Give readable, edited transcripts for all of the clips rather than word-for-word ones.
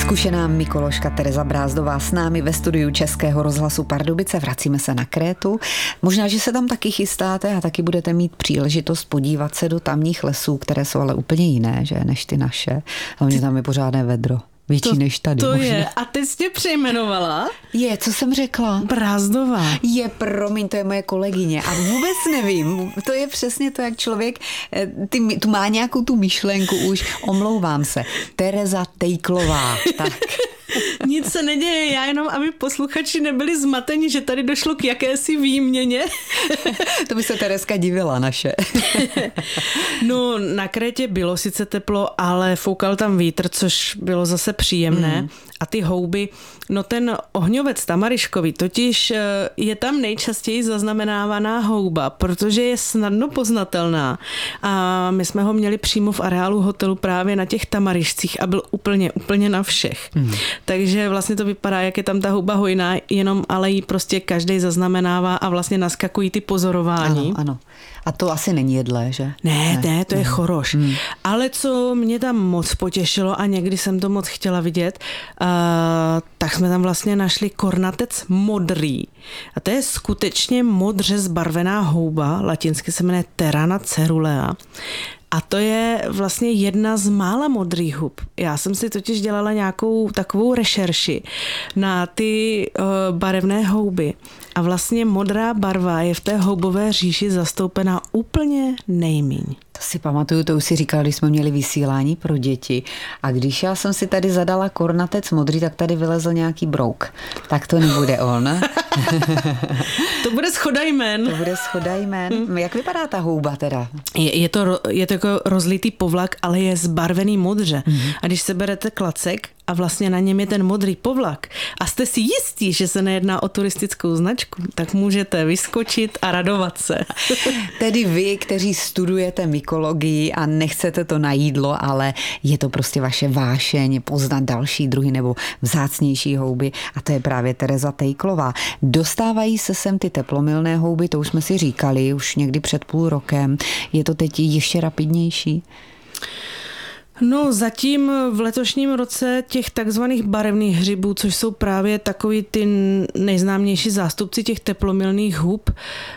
Zkušená mykoložka Tereza Brázdová s námi ve studiu Českého rozhlasu Pardubice. Vracíme se na Krétu. Možná, že se tam taky chystáte a taky budete mít příležitost podívat se do tamních lesů, které jsou ale úplně jiné, že, než ty naše. Hlavně tam je pořádné vedro. Větší než tady. To možná. je. A ty jsi tě přejmenovala? Co jsem řekla? Brázdová. Promiň, to je moje kolegyně. A vůbec nevím. To je přesně to, jak člověk tu má nějakou tu myšlenku už. Omlouvám se. Tereza Tejklová. Tak. Nic se neděje, já jenom, aby posluchači nebyli zmateni, že tady došlo k jakési výměně. To by se Terezka divila naše. No, na Krétě bylo sice teplo, ale foukal tam vítr, což bylo zase příjemné. A ty houby, no ten ohňovec tamariškový, totiž je tam nejčastěji zaznamenávaná houba, protože je snadno poznatelná. A my jsme ho měli přímo v areálu hotelu právě na těch tamarišcích a byl úplně na všech. Takže vlastně to vypadá, jak je tam ta houba hojná, jenom ale ji prostě každej zaznamenává a vlastně naskakují ty pozorování. Ano. A to asi není jedlé, že? Ne, to je choroš. Ale co mě tam moc potěšilo a někdy jsem to moc chtěla vidět, tak jsme tam vlastně našli kornatec modrý. A to je skutečně modře zbarvená houba, latinsky se jmenuje Terana cerulea. A to je vlastně jedna z mála modrých hub. Já jsem si totiž dělala nějakou takovou rešerši na ty barevné houby. A vlastně modrá barva je v té houbové říši zastoupena úplně nejmíň. To si pamatuju, to už si říkala, když jsme měli vysílání pro děti. A když já jsem si tady zadala kornatec modrý, tak tady vylezl nějaký brouk. Tak to nebude on. To bude shoda jmen. Jak vypadá ta houba teda? Je to jako rozlitý povlak, ale je zbarvený modře. A když se berete klacek a vlastně na něm je ten modrý povlak a jste si jistí, že se nejedná o turistickou značku, tak můžete vyskočit a radovat se. Tedy vy, kteří studujete mykologii a nechcete to na jídlo, ale je to prostě vaše vášeň poznat další druhy nebo vzácnější houby a to je právě Tereza Tejklová. Dostávají se sem ty teplomilné houby, to už jsme si říkali, už někdy před půl rokem. Je to teď ještě rapidnější? No zatím v letošním roce těch takzvaných barevných hřibů, což jsou právě takový ty nejznámější zástupci těch teplomilných hub,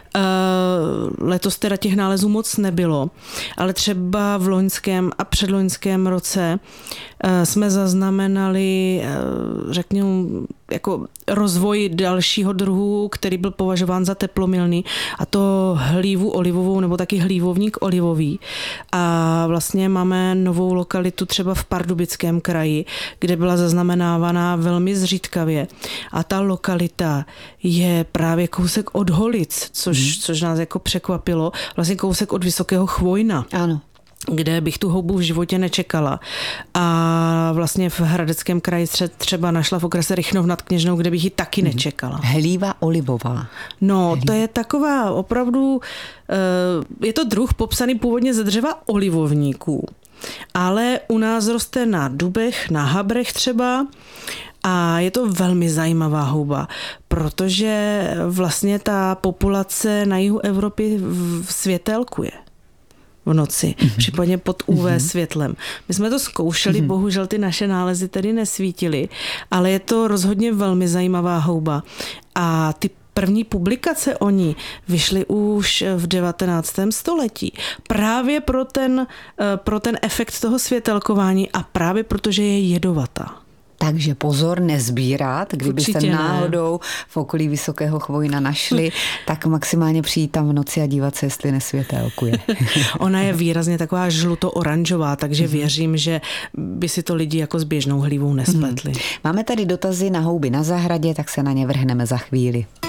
letos teda těch nálezů moc nebylo, ale třeba v loňském a předloňském roce jsme zaznamenali, řekněme, jako rozvoj dalšího druhu, který byl považován za teplomilný, a to hlívu olivovou nebo taky hlívovník olivový. A vlastně máme novou lokalitu třeba v Pardubickém kraji, kde byla zaznamenávaná velmi zřídkavě. A ta lokalita je právě kousek od Holic, což nás jako překvapilo, vlastně kousek od Vysokého Chvojna. Ano. Kde bych tu houbu v životě nečekala. A vlastně v Hradeckém kraji třeba našla v okrese Rychnov nad Kněžnou, kde bych ji taky nečekala. Hlíva olivová. No, to je taková opravdu, je to druh popsaný původně ze dřeva olivovníků, ale u nás roste na dubech, na habrech třeba. A je to velmi zajímavá houba, protože vlastně ta populace na jihu Evropy světelkuje v noci, případně pod UV světlem. My jsme to zkoušeli, bohužel ty naše nálezy tedy nesvítily, ale je to rozhodně velmi zajímavá houba. A ty první publikace o ní vyšly už v 19. století. Právě pro ten efekt toho světelkování a právě protože je jedovatá. Takže pozor, nezbírat, kdybyste náhodou v okolí Vysokého Chvojna našli, tak maximálně přijít tam v noci a dívat se, jestli nesvětelkuje. Ona je výrazně taková žluto-oranžová, takže věřím, že by si to lidi jako s běžnou hlívou nespletli. Máme tady dotazy na houby na zahradě, tak se na ně vrhneme za chvíli.